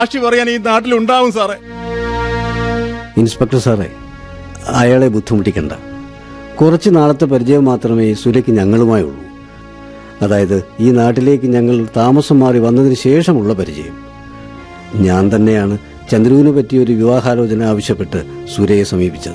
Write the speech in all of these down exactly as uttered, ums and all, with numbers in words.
സാക്ഷി പറയാൻ ഈ നാട്ടിലുണ്ടാവും സാറേ. ഇൻസ്പെക്ടർ സാറേ, അയാളെ ബുദ്ധിമുട്ടിക്കണ്ട. കുറച്ച് നാളത്തെ പരിചയം മാത്രമേ സുരയ്ക്ക് ഞങ്ങളുമായുള്ളൂ. അതായത് ഈ നാട്ടിലേക്ക് ഞങ്ങൾ താമസം മാറി വന്നതിന് ശേഷമുള്ള പരിചയം. ഞാൻ തന്നെയാണ് ചന്ദ്രുവിനെ പറ്റിയൊരു വിവാഹാലോചന ആവശ്യപ്പെട്ട് സുരയെ സമീപിച്ചത്.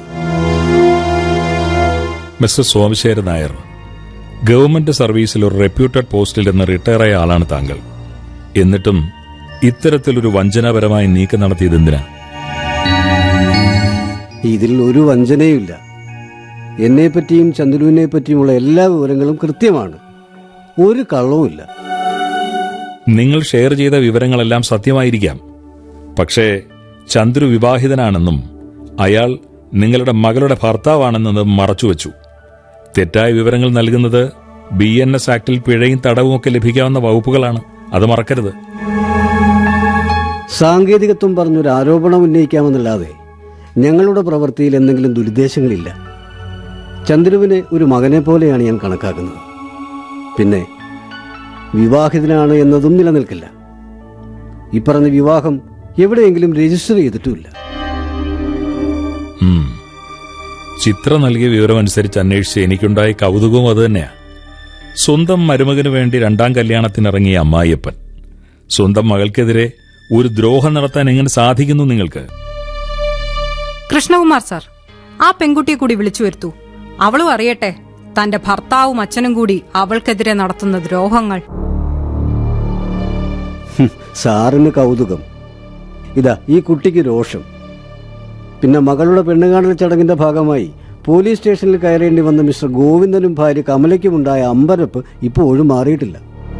മിസ്റ്റർ സോമശേരൻ നായർ, ഗവൺമെന്റ് സർവീസിൽ ഒരു റെപ്യൂട്ടഡ് പോസ്റ്റിൽ നിന്ന് റിട്ടയറായ ആളാണ് താങ്കൾ. എന്നിട്ടും ഇത്തരത്തിലൊരു വഞ്ചനാപരമായ നീക്കം നടത്തിയത് എന്തിനാ? ഇതിൽ ഒരു വഞ്ചനയുമില്ല. എന്നെപ്പറ്റിയും ചന്ദ്രുവിനെ പറ്റിയുമുള്ള എല്ലാ വിവരങ്ങളും കൃത്യമാണ്. ഒരു കള്ളവുമില്ല. നിങ്ങൾ ഷെയർ ചെയ്ത വിവരങ്ങളെല്ലാം സത്യമായിരിക്കാം. പക്ഷേ ചന്ദ്രു വിവാഹിതനാണെന്നും അയാൾ നിങ്ങളുടെ മകളുടെ ഭർത്താവാണെന്നതും മറച്ചുവെച്ചു. തെറ്റായ വിവരങ്ങൾ നൽകുന്നത് ബി എൻ എസ് ആക്ടിൽ പിഴയും തടവുമൊക്കെ ലഭിക്കാവുന്ന വകുപ്പുകളാണ്. അത് മറക്കരുത്. സാങ്കേതികത്വം പറഞ്ഞൊരു ആരോപണം ഉന്നയിക്കാമെന്നല്ലാതെ ഞങ്ങളുടെ പ്രവൃത്തിയിൽ എന്തെങ്കിലും ദുരുദ്ദേശങ്ങളില്ല. ചന്ദ്രുവിനെ ഒരു മകനെ പോലെയാണ് ഞാൻ കണക്കാക്കുന്നത്. പിന്നെ വിവാഹിതനാണ് എന്നതും നിലനിൽക്കില്ല. ഈ പറഞ്ഞ വിവാഹം എവിടെയെങ്കിലും രജിസ്റ്റർ ചെയ്തിട്ടുമില്ല. ചിത്ര നൽകിയ വിവരമനുസരിച്ച് അന്വേഷിച്ച് എനിക്കുണ്ടായ കൗതുകവും അതുതന്നെയാ. സ്വന്തം മരുമകനു വേണ്ടി രണ്ടാം കല്യാണത്തിനിറങ്ങിയ അമ്മായിയപ്പൻ സ്വന്തം മകൾക്കെതിരെ ഒരു ദ്രോഹം നടത്താൻ എങ്ങനെ സാധിക്കുന്നു നിങ്ങൾക്ക്? കൃഷ്ണകുമാർ സാർ, ആ പെൺകുട്ടിയെ കൂടി വിളിച്ചു വരുത്തൂ. അവളും അറിയട്ടെ തന്റെ ഭർത്താവും അച്ഛനും കൂടി അവൾക്കെതിരെ നടത്തുന്ന ദ്രോഹങ്ങൾ. സാറിന് കൗതുകം. ഇതാ ഈ കുട്ടിക്ക് രോഷം. പിന്നെ മകളുടെ പെണ്ണുകാണൽ ചടങ്ങിന്റെ ഭാഗമായി പോലീസ് സ്റ്റേഷനിൽ കയറേണ്ടി വന്ന മിസ്റ്റർ ഗോവിന്ദനും ഭാര്യ കമലയ്ക്കുമുണ്ടായ അമ്പരപ്പ് ഇപ്പോഴും മാറിയിട്ടില്ല.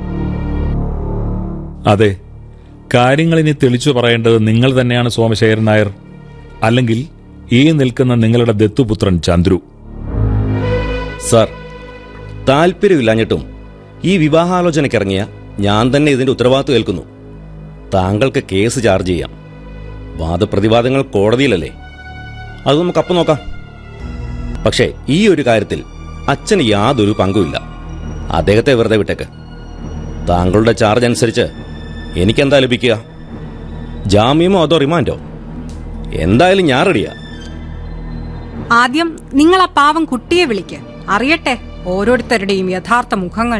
അതെ, കാര്യങ്ങളിനി തെളിച്ചു പറയേണ്ടത് നിങ്ങൾ തന്നെയാണ് സോമശേരൻ നായർ. അല്ലെങ്കിൽ ഈ നിൽക്കുന്ന നിങ്ങളുടെ ദത്തുപുത്രൻ ചന്ദ്രു. സാർ, താല്പര്യമില്ലാഞ്ഞിട്ടും ഈ വിവാഹാലോചനയ്ക്കിറങ്ങിയ ഞാൻ തന്നെ ഇതിന്റെ ഉത്തരവാദിത്വം ഏൽക്കുന്നു. താങ്കൾക്ക് കേസ് ചാർജ് ചെയ്യാം. വാദപ്രതിവാദങ്ങൾ കോടതിയിലല്ലേ, അത് നമുക്ക് അപ്പം നോക്കാം. പക്ഷേ ഈ ഒരു കാര്യത്തിൽ അച്ഛന് യാതൊരു പങ്കുമില്ല. അദ്ദേഹത്തെ വെറുതെ വിട്ടേക്ക്. താങ്കളുടെ ചാർജ് അനുസരിച്ച് എനിക്കെന്താ ലഭിക്കുക? ജാമ്യമോ അതോ റിമാൻഡോ? എന്തായാലും ഞാൻ റെഡിയാ. ആദ്യം നിങ്ങൾ ആ പാവം കുട്ടിയെ വിളിക്ക്. അറിയട്ടെ ഓരോരുത്തരുടെയും യഥാർത്ഥ മുഖങ്ങൾ.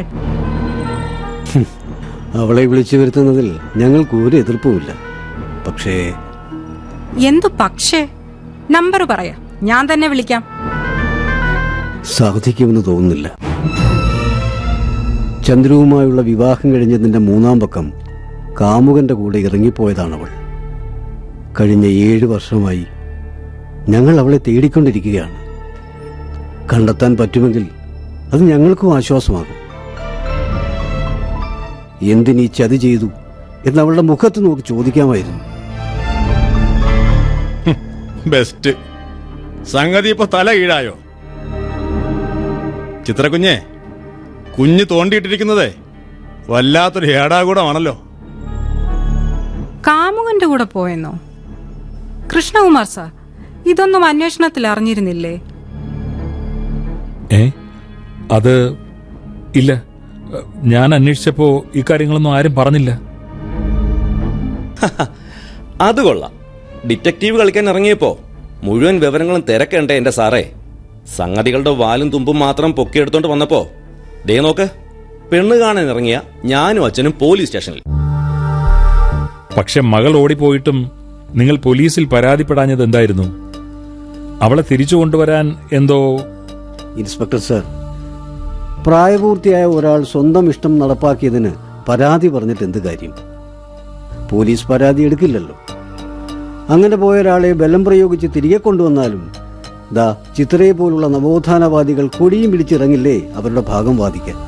അവളെ വിളിച്ചു വരുത്തുന്നതിൽ ഞങ്ങൾക്ക് ഒരു എതിർപ്പുമില്ല. പക്ഷേ എന്തു പക്ഷേ? നമ്പർ പറയാ, ഞാൻ തന്നെ വിളിക്കാം. സാധിക്കുമെന്ന് തോന്നുന്നില്ല. ചന്ദ്രുവുമായുള്ള വിവാഹം കഴിഞ്ഞതിന്റെ മൂന്നാം പക്കം കാമുകന്റെ കൂടെ ഇറങ്ങിപ്പോയതാണവൾ. കഴിഞ്ഞ ഏഴു വർഷമായി ഞങ്ങൾ അവളെ തേടിക്കൊണ്ടിരിക്കുകയാണ്. കണ്ടെത്താൻ പറ്റുമെങ്കിൽ അത് ഞങ്ങൾക്കും ആശ്വാസമാകും. എന്തിനീ ചതി ചെയ്തു എന്നവളുടെ മുഖത്ത് നോക്കി ചോദിക്കാമായിരുന്നു. ബെസ്റ്റ്. സംഗതി ഇപ്പൊ തല കീഴായോ? ചിത്രകുഞ്ഞെ, കുഞ്ഞ് തോണ്ടിയിട്ടിരിക്കുന്നതേ വല്ലാത്തൊരു ഏടാകൂടമാണല്ലോ. കാമുകന്റെ കൂടെ പോയെന്നോ? കൃഷ്ണകുമാർ സാർ, ഇതൊന്നും അന്വേഷണത്തിൽ അറിഞ്ഞിരുന്നില്ലേ? ഏ അത് ഇല്ല. ഞാൻ അന്വേഷിച്ചപ്പോ ഇക്കാര്യങ്ങളൊന്നും ആരും പറഞ്ഞില്ല. അത് കൊള്ളാം. ഡിറ്റക്റ്റീവ് കളിക്കാൻ ഇറങ്ങിയപ്പോ മുഴുവൻ വിവരങ്ങളും തിരക്കണ്ടേ എന്റെ സാറേ? സംഗതികളുടെ വാലും തുമ്പും മാത്രം പൊക്കിയെടുത്തോണ്ട് വന്നപ്പോ ദേ നോക്ക്, പെണ്ണ് കാണാൻ ഇറങ്ങിയ ഞാനും അച്ഛനും പോലീസ് സ്റ്റേഷനിൽ. പക്ഷെ മകൾ ഓടിപ്പോയിട്ടും നിങ്ങൾ പോലീസിൽ പരാതിപ്പെടാഞ്ഞത് എന്തായിരുന്നു? അവളെ തിരിച്ചു കൊണ്ടുവരാൻ എന്തോ? ഇൻസ്പെക്ടർ സർ, പ്രായപൂർത്തിയായ ഒരാൾ സ്വന്തം ഇഷ്ടം നടപ്പാക്കിയതിന് പരാതി പറഞ്ഞിട്ട് എന്ത് കാര്യം? പോലീസ് പരാതി എടുക്കില്ലല്ലോ. അങ്ങനെ പോയ ഒരാളെ ബലം പ്രയോഗിച്ച് തിരികെ കൊണ്ടുവന്നാലും ദാ ചിത്രയെ പോലുള്ള നവോത്ഥാനവാദികൾ കൊടിയും പിടിച്ചിറങ്ങില്ലേ അവരുടെ ഭാഗം വാദിക്കാൻ.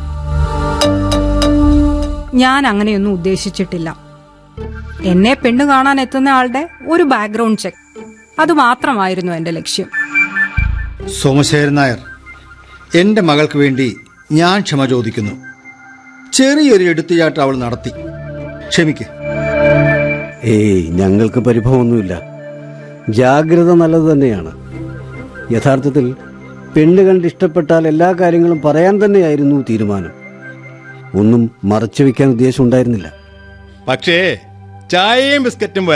ഞാൻ അങ്ങനെയൊന്നും ഉദ്ദേശിച്ചിട്ടില്ല. എന്നെ പെണ്ണു കാണാൻ എത്തുന്ന ആളുടെ ഒരു ബാക്ക്ഗ്രൗണ്ട് ചെക്ക്, അത് മാത്രമായിരുന്നു എന്റെ ലക്ഷ്യം. സോമശേരൻ നായർ, എന്റെ മകൾക്ക് വേണ്ടി ഞാൻ ക്ഷമ ചോദിക്കുന്നു. ചെറിയൊരു എടുത്തുചാട്ടം അവൾ നടത്തി, ക്ഷമിക്ക്. ഏയ്, ഞങ്ങൾക്ക് പരിഭവമൊന്നുമില്ല. ജാഗ്രത നല്ലത് തന്നെയാണ്. യഥാർത്ഥത്തിൽ പെണ്ണ് കണ്ട് ഇഷ്ടപ്പെട്ടാൽ എല്ലാ കാര്യങ്ങളും പറയാൻ തന്നെയായിരുന്നു തീരുമാനം. ഒന്നും മറച്ചു വെക്കാൻ ഉദ്ദേശം ഉണ്ടായിരുന്നില്ല. പക്ഷേ ചായയും ബിസ്ക്കറ്റും